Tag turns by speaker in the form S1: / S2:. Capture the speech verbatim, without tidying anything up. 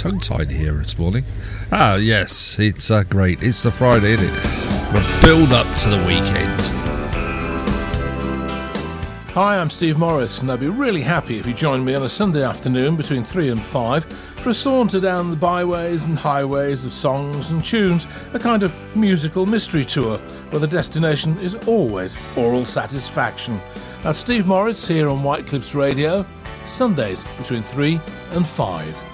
S1: tongue-tied here this morning. Ah, yes, it's uh, great. It's the Friday, isn't it? The build-up to the weekend.
S2: Hi, I'm Steve Morris, and I'd be really happy if you joined me on a Sunday afternoon between three and five for a saunter down the byways and highways of songs and tunes, a kind of musical mystery tour where the destination is always oral satisfaction. That's Steve Morris here on White Cliffs Radio, Sundays between three and five.